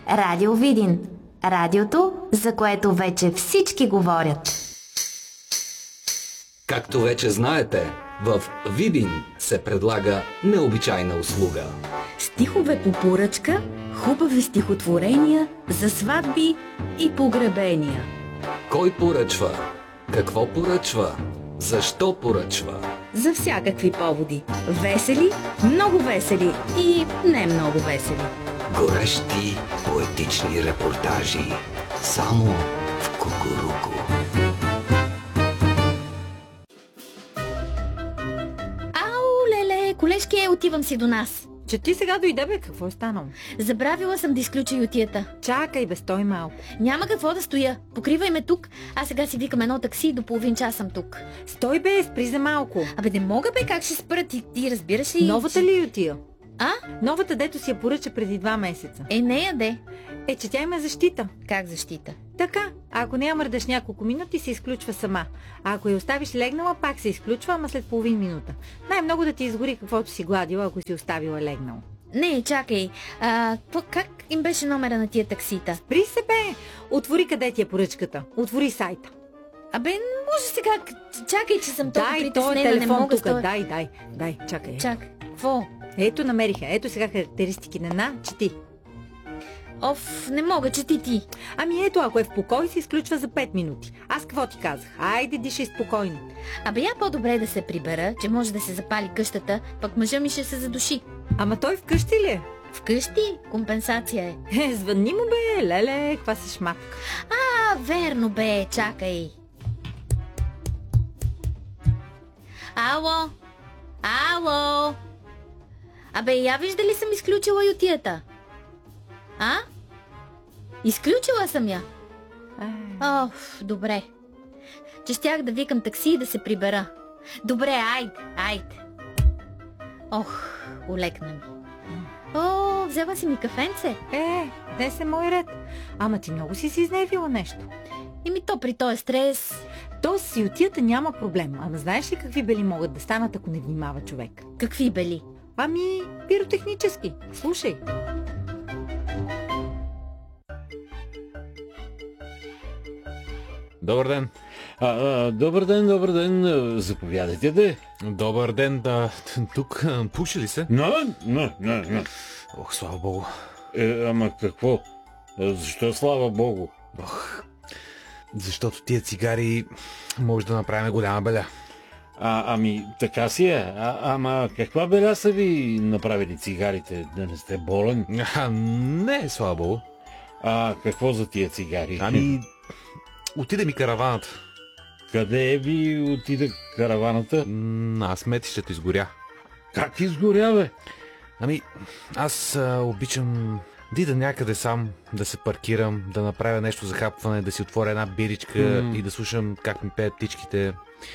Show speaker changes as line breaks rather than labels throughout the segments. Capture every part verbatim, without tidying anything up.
Радио Видин. Радиото, за което вече всички говорят.
Както вече знаете, в Видин се предлага необичайна услуга.
Стихове по поръчка, хубави стихотворения за сватби и погребения.
Кой поръчва? Какво поръчва? Защо поръчва?
За всякакви поводи. Весели, много весели и не много весели.
Горещи поетични репортажи. Само в Кукуруку.
Ау, леле, колежки, отивам си до нас.
Че ти сега дойде, бе, какво е станало?
Забравила съм да изключа ютията.
Чакай, бе, стой малко.
Няма какво да стоя. Покривай ме тук. Аз сега си викам едно такси и до половин час съм тук.
Стой, бе, спри за малко.
Абе, не мога, бе, как ще спра ти, ти разбираш ли?
Новата ли ютия?
А?
Новата, дето си я поръча преди два месеца.
Е, нея де.
Е, че тя има защита.
Как защита?
Така, ако не я мърдаш няколко минути, се изключва сама. А ако я оставиш легнала, пак се изключва, ама след половин минута. Най-много да ти изгори каквото си гладила, ако си оставила легнала.
Не, чакай. А, по, как им беше номера на тия таксита?
При се, бе! Отвори къде ти е поръчката. Отвори сайта.
Абе, може сега... Чакай, че съм толкова
дай,
притеснена,
той е телефон
не мога
тук.
сто...
Дай, дай, дай, чакай.
Чакай, какво?
Ето намериха. Ето сега характеристики на на, чети.
Оф, не мога, чети ти.
Ами ето, ако е в покой, се изключва за пет минути. Аз какво ти казах? Айде, дишай спокойно.
Абе, я по-добре да се прибера, че може да се запали къщата, пък мъжа ми ще се задуши.
Ама той вкъщи ли е?
Вкъщи? Компенсация е.
Е, звънни му, бе, леле, каква си шматка.
А, верно, бе, чакай. Ало? Ало? Абе, я виж дали съм изключила ютията? А? Изключила съм я. Оф, добре. Че щях да викам такси и да се прибера. Добре, айде, айде. Ох, улекна ми. О, взела си ми кафенце.
Е, днес е мой ред. Ама ти много си си изневила нещо.
Еми то при този стрес...
То с ютията няма проблем. Ама знаеш ли какви бели могат да станат, ако не внимава човек?
Какви бели?
Ами, пиротехнически. Слушай.
Добър ден.
А, а, добър ден, добър ден. Заповядайте, де.
Добър ден, да. Тук пуши ли се?
Но, но, но, но.
Ох, слава богу.
Е, ама какво? Защо слава богу?
Ох, защото тия цигари може да направим голяма беля.
А, ами, така си е. А, ама каква беля са ви направили цигарите? Да не сте болен?
А, не, слава богу.
А какво за тия цигари?
Ами, отиде ми караваната.
Къде ви отиде караваната?
На сметището изгоря.
Как изгоря, бе?
Ами, аз а, обичам да ида някъде сам, да се паркирам, да направя нещо за хапване, да си отворя една биричка mm. и да слушам как ми пеят птичките.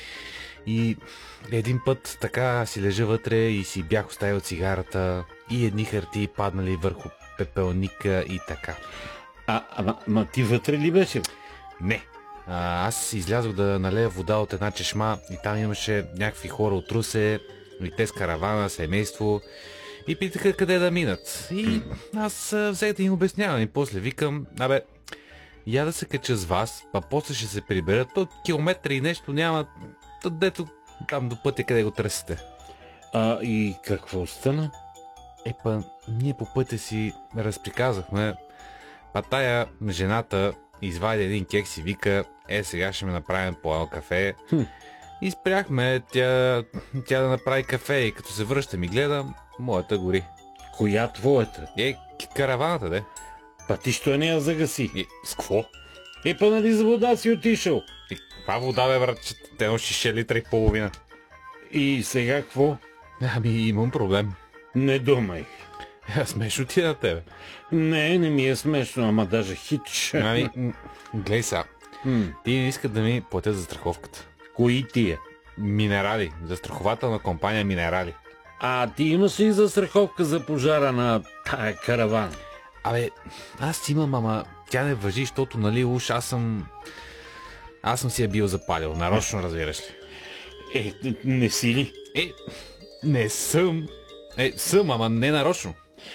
И един път така си лежа вътре и си бях оставил цигарата и едни хартии паднали върху пепелника и така.
А, ама, ама ти вътре ли беше?
Не. А, аз излязох да налея вода от една чешма и там имаше някакви хора от Русе, и те с каравана, семейство и питаха къде да минат. И аз а, взех да им обяснявам и после викам, абе, я да се кача с вас, а после ще се приберат, то километра и нещо няма, дето там до пътя къде го търсите.
А и какво стана?
Епа, ние по пътя си разприказахме, па тая жената извади един кекс и вика, е сега ще ме направим по едно кафе. Хм. И спряхме тя, тя да направи кафе и като се връща ми гледам, моята гори.
Коя твоята?
Е, караваната, де.
Па ти що не я загаси?
И, с какво?
Е, па нали за вода си отишъл?
И каква вода, бе, брат, че те нощи шест литра и половина.
И сега какво?
Ами имам проблем.
Не думай.
А смешно ти е на тебе.
Не, не ми е смешно, ама даже хич.
Ами, глей сега. Ти не искат да ми платят за страховката.
Кои тия?
Минерали. Застрахователна компания Минерали.
А ти имаш ли застраховка за пожара на тая караван?
Абе, аз имам, ама тя не важи, защото нали уж аз съм... Аз съм си я бил запалил. Нарочно, разбираш ли.
Е, не си ли?
Е, не съм. Е, съм, ама не нарочно.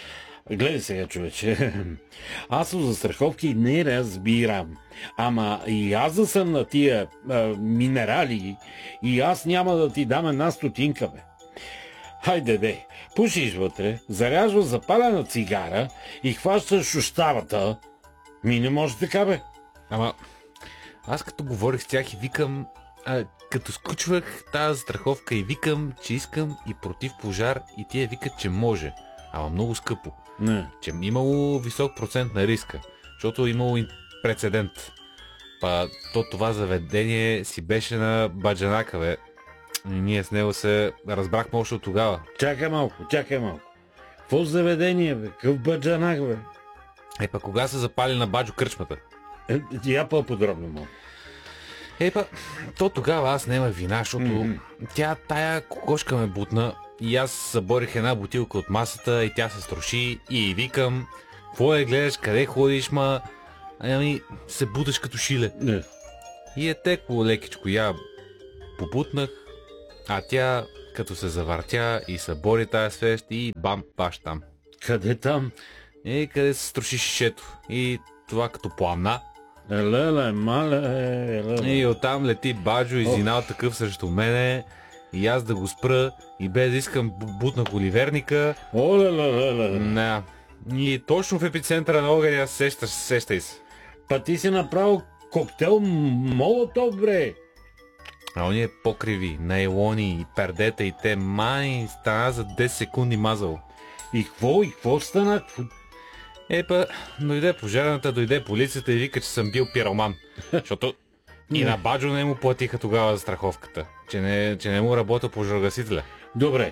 Гледай сега, човече. Аз от застраховки не разбирам. Ама и аз да съм на тия а, минерали и аз няма да ти дам една стотинка, бе. Хайде, де, пушиш вътре, заряжваш запалена цигара и хващаш шущавата. Ми не може така, бе.
Ама, аз като говорих с тях и викам, а, като сключвах тази страховка и викам, че искам и против пожар, и тия викат, че може. Ама много скъпо.
Не.
Че имало висок процент на риска, защото имало и прецедент. Па то това заведение си беше на баджанака, бе. И ние с него се разбрахме още от тогава.
Чакай малко, чакай малко. Какво заведение, бе? Къв баджанак, бе?
Е, па кога се запали на баджо кръчмата?
Е, я по-подробно малко.
Е, па, то тогава аз нямах вина, защото mm-hmm. тя тая кокошка ме бутна и аз съборих една бутилка от масата и тя се струши и викам, какво е гледаш, къде ходиш, ма? Ами, се буташ като шиле.
Не.
И е текло лекичко, я побутнах, а тя като се завъртя и събори тая свещ и бам, баш там.
Къде там?
И къде се струши шишето. И това като пламна.
Леле, мале, леле.
И оттам лети баджо, изинал такъв срещу мене. И аз да го спра. И без да искам бутна коливерника.
О, леле, леле.
Не. И точно в епицентъра на огъня сещаш, сещай се.
Па ти си направил коктейл Молотов, бре.
А ония покриви, найлони и пердета и те май стана за десет секунди мазало.
И какво, и какво стана?
Епа, дойде пожарната, дойде полицията и вика, че съм бил пироман. Защото и на баджо не му платиха тогава за страховката. Че не, че не му работил пожарогасителя.
Добре.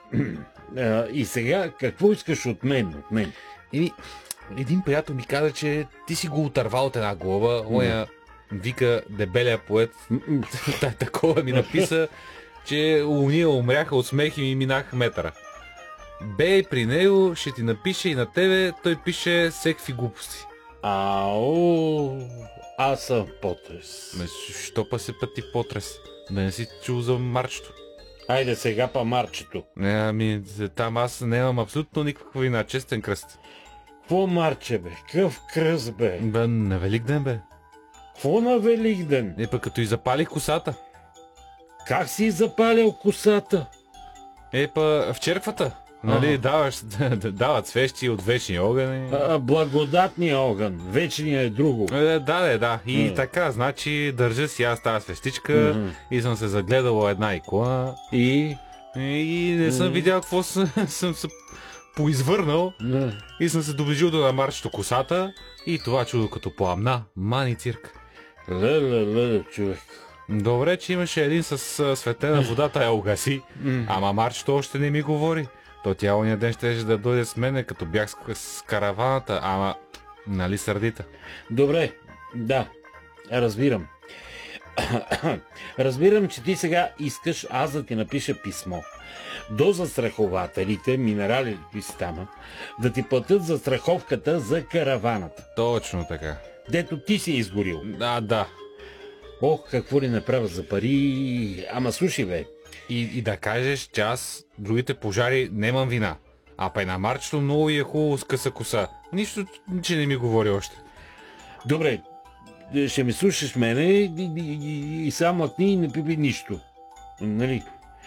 А, и сега, какво искаш от мен? От мен?
И един приятел ми каза, че ти си го отървал от една глава. Оня вика дебелия поет. Та, такова ми написа, че уния умряха от смех и ми минаха метъра. Бей при него, ще ти напише и на тебе, той пише всекакви глупости.
Ау, аз съм потрес.
Ме, що па се пъти потрес? Да не си чул за марчето.
Айде сега па марчето.
Не, ами, там аз нямам абсолютно никаква вина, честен кръст.
Какво марче, бе? Къв кръст, бе?
Бе, на Великден, бе.
Какво на Великден?
Е, пък като и запалих косата.
Как си запалял косата?
Е, па в черквата. Нали, даваш, дават свещи от вечния огън. И...
А, благодатния огън. Вечният е друго.
Е, да, да, да. И
Mm.
така, значи, държа си аз тази свещичка
Mm-hmm.
и съм се загледал една икона.
И?
И не съм видял какво съм, съм се поизвърнал.
Не.
И съм се доближил до намарчето косата. И това чудо като пламна. Мани цирк.
Леле, леле, човек.
Добре, че имаше един с а, светена водата, я угаси. Ама марчето още не ми говори. То тя ония ден щеше да дойде с мене, като бях с, с караваната, ама нали сърдита?
Добре, да, разбирам. Разбирам, че ти сега искаш аз да ти напиша писмо до застрахователите, минерали и стама, да ти платят застраховката за караваната.
Точно така.
Дето ти си изгорил.
Да, да.
Ох, какво ли направя за пари. Ама слушай, бе.
И, и да кажеш, че аз другите пожари нямам вина. А па и на марчето много и е хубаво с къса коса. Нищо, че не ми говори още.
Добре, ще ми слушаш мене и, и, и, и само мъкни и не пипи нищо. Нали?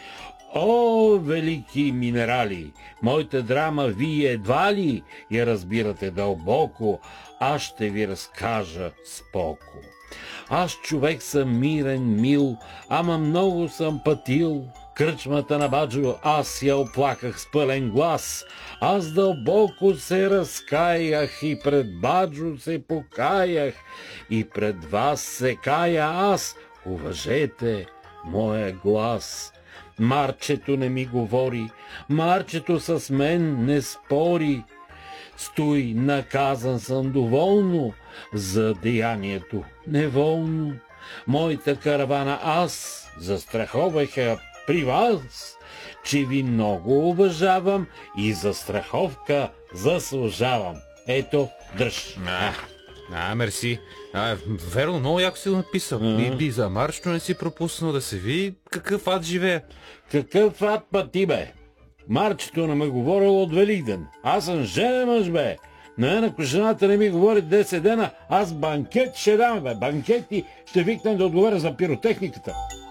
О, велики минерали! Моята драма вие едва ли я разбирате дълбоко, аз ще ви разкажа споко. Аз човек съм мирен, мил, ама много съм пътил. Кръчмата на баджо аз я оплаках с пълен глас. Аз дълбоко се разкаях и пред баджо се покаях. И пред вас се кая аз, уважете моя глас. Марчето не ми говори, марчето с мен не спори. Стой, наказан съм доволно за деянието неволно. Моята каравана аз застраховах я при вас, че ви много уважавам и застраховка заслужавам. Ето, дръж.
А, а мерси. А, верно, много яко си го написал.
А.
И, и за марчето не си пропуснал да се види какъв ад живее.
Какъв ад па ти, бе? Марчето не ме говорило от Великден. Аз съм женен мъж, бе. На мен, ако жената не ми говори десет дена, аз банкет ще дам, бе. Банкети ще викнем да отговаря за пиротехниката.